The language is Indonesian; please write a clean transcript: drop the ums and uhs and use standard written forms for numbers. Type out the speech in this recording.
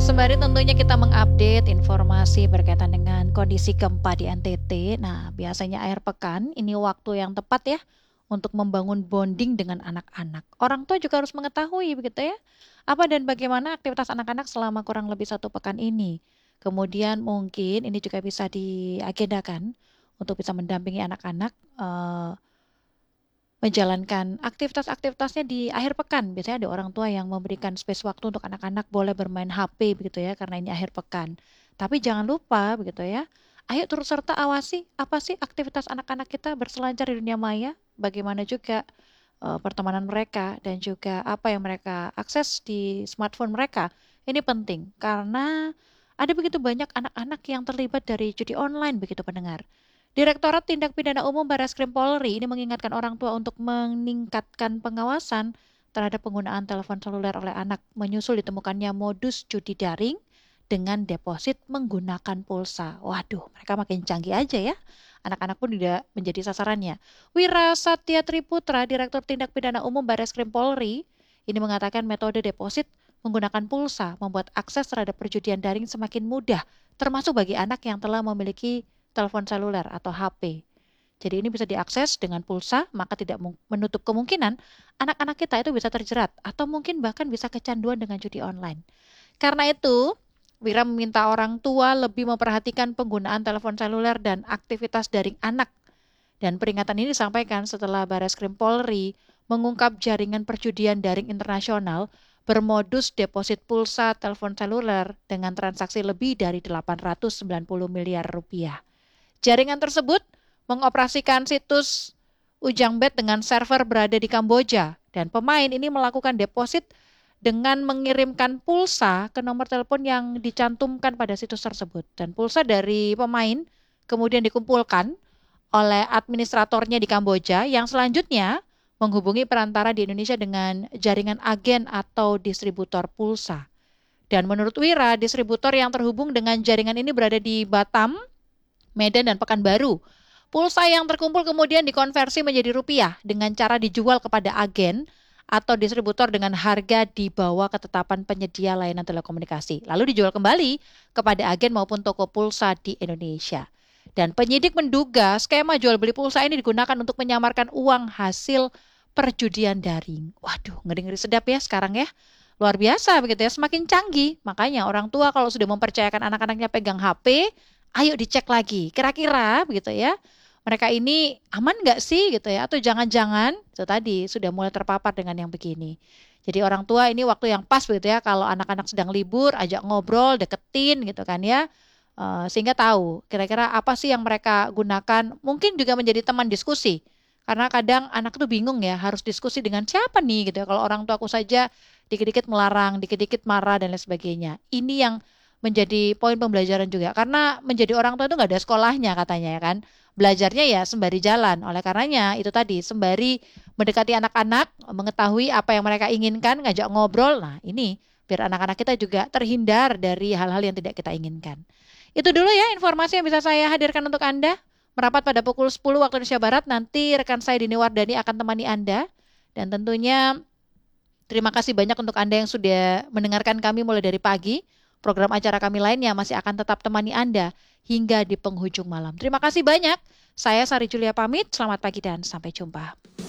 Sembari tentunya kita mengupdate informasi berkaitan dengan kondisi gempa di NTT. Nah, biasanya akhir pekan ini waktu yang tepat ya untuk membangun bonding dengan anak-anak. Orang tua juga harus mengetahui begitu ya, apa dan bagaimana aktivitas anak-anak selama kurang lebih satu pekan ini. Kemudian mungkin ini juga bisa diagendakan untuk bisa mendampingi anak-anak menjalankan aktivitas-aktivitasnya di akhir pekan. Biasanya ada orang tua yang memberikan space waktu untuk anak-anak boleh bermain HP begitu ya, karena ini akhir pekan. Tapi jangan lupa begitu ya, ayo turut serta awasi apa sih aktivitas anak-anak kita berselancar di dunia maya, bagaimana juga pertemanan mereka dan juga apa yang mereka akses di smartphone mereka. Ini penting karena ada begitu banyak anak-anak yang terlibat dari judi online begitu pendengar. Direktorat Tindak Pidana Umum Barreskrim Polri ini mengingatkan orang tua untuk meningkatkan pengawasan terhadap penggunaan telepon seluler oleh anak, menyusul ditemukannya modus judi daring dengan deposit menggunakan pulsa. Waduh, mereka makin canggih aja ya. Anak-anak pun tidak menjadi sasarannya. Wira Satya Triputra, Direktur Tindak Pidana Umum Barreskrim Polri, ini mengatakan metode deposit menggunakan pulsa membuat akses terhadap perjudian daring semakin mudah, termasuk bagi anak yang telah memiliki telepon seluler atau HP. Jadi ini bisa diakses dengan pulsa, maka tidak menutup kemungkinan anak-anak kita itu bisa terjerat atau mungkin bahkan bisa kecanduan dengan judi online. Karena itu, Wira meminta orang tua lebih memperhatikan penggunaan telepon seluler dan aktivitas daring anak. Dan peringatan ini disampaikan setelah Barreskrim Polri mengungkap jaringan perjudian daring internasional bermodus deposit pulsa telepon seluler dengan transaksi lebih dari 890 miliar rupiah. Jaringan tersebut mengoperasikan situs Ujangbet dengan server berada di Kamboja dan pemain ini melakukan deposit dengan mengirimkan pulsa ke nomor telepon yang dicantumkan pada situs tersebut. Dan pulsa dari pemain kemudian dikumpulkan oleh administratornya di Kamboja yang selanjutnya menghubungi perantara di Indonesia dengan jaringan agen atau distributor pulsa. Dan menurut Wira, distributor yang terhubung dengan jaringan ini berada di Batam, Medan, dan Pekanbaru. Pulsa yang terkumpul kemudian dikonversi menjadi rupiah dengan cara dijual kepada agen atau distributor dengan harga di bawah ketetapan penyedia layanan telekomunikasi. Lalu dijual kembali kepada agen maupun toko pulsa di Indonesia. Dan penyidik menduga skema jual beli pulsa ini digunakan untuk menyamarkan uang hasil perjudian daring. Waduh, ngeri-ngeri sedap ya sekarang ya. Luar biasa begitu ya, semakin canggih. Makanya orang tua kalau sudah mempercayakan anak-anaknya pegang HP, ayo dicek lagi, kira-kira begitu ya, mereka ini aman nggak sih gitu ya, atau jangan-jangan itu tadi sudah mulai terpapar dengan yang begini. Jadi orang tua ini waktu yang pas begitu ya, kalau anak-anak sedang libur, ajak ngobrol, deketin gitu kan ya, sehingga tahu kira-kira apa sih yang mereka gunakan, mungkin juga menjadi teman diskusi. Karena kadang anak tuh bingung ya, harus diskusi dengan siapa nih gitu ya, kalau orang tuaku saja dikit-dikit melarang, dikit-dikit marah dan lain sebagainya. Ini yang menjadi poin pembelajaran juga karena menjadi orang tua itu nggak ada sekolahnya katanya ya kan, belajarnya ya sembari jalan. Oleh karenanya itu tadi sembari mendekati anak-anak, mengetahui apa yang mereka inginkan, ngajak ngobrol. Nah ini biar anak-anak kita juga terhindar dari hal-hal yang tidak kita inginkan. Itu dulu ya informasi yang bisa saya hadirkan untuk Anda. Merapat pada pukul 10 waktu Indonesia Barat, nanti rekan saya Dini Wardani akan temani Anda. Dan tentunya terima kasih banyak untuk Anda yang sudah mendengarkan kami mulai dari pagi. Program acara kami lainnya masih akan tetap temani Anda hingga di penghujung malam. Terima kasih banyak. Saya Sari Julia pamit, selamat pagi dan sampai jumpa.